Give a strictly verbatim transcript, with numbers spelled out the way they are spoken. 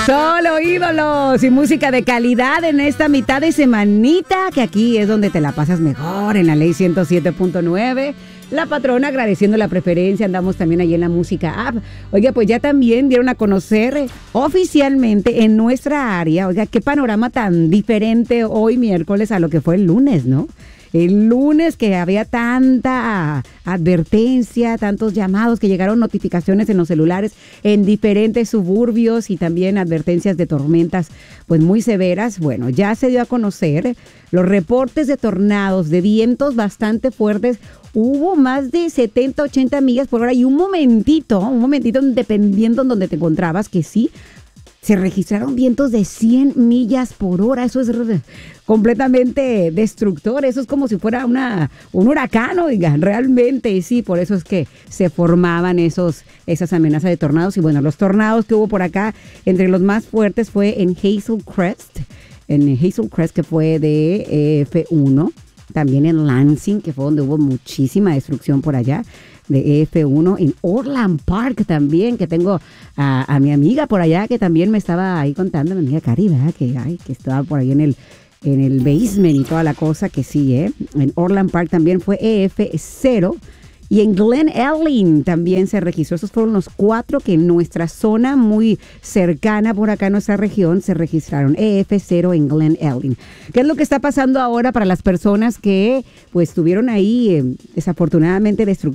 Solo ídolos y música de calidad en esta mitad de semanita, que aquí es donde te la pasas mejor, en la Ley ciento siete punto nueve. La patrona agradeciendo la preferencia, andamos también ahí en la música app. Oiga, pues ya también dieron a conocer oficialmente en nuestra área, oiga, qué panorama tan diferente hoy miércoles a lo que fue el lunes, ¿no? El lunes que había tanta advertencia, tantos llamados, que llegaron notificaciones en los celulares en diferentes suburbios y también advertencias de tormentas pues muy severas. Bueno, ya se dio a conocer los reportes de tornados, de vientos bastante fuertes. Hubo más de setenta, ochenta millas por hora y un momentito, un momentito dependiendo en donde te encontrabas, que sí, se registraron vientos de cien millas por hora. Eso es completamente destructor. Eso es como si fuera una, un huracán, oigan, realmente. Sí, por eso es que se formaban esos, esas amenazas de tornados. Y bueno, los tornados que hubo por acá, entre los más fuertes fue en Hazel Crest, en Hazel Crest, que fue de F uno. También en Lansing, que fue donde hubo muchísima destrucción por allá, de F uno. En Orland Park también, que tengo a, a mi amiga por allá, que también me estaba ahí contando, mi amiga Cari, ¿verdad? Que, ay, que estaba por ahí en el, en el basement y toda la cosa, que sí, ¿eh? En Orland Park también fue E F cero. Y en Glen Ellyn también se registró. Esos fueron los cuatro que en nuestra zona muy cercana por acá en nuestra región se registraron. E F cero en Glen Ellyn. ¿Qué es lo que está pasando ahora para las personas que pues tuvieron ahí eh, desafortunadamente destrucción?